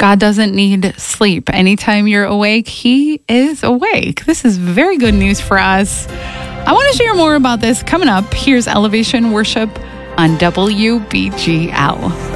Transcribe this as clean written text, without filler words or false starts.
God doesn't need sleep. Anytime you're awake, He is awake. This is very good news for us. I want to share more about this coming up. Here's Elevation Worship on WBGL.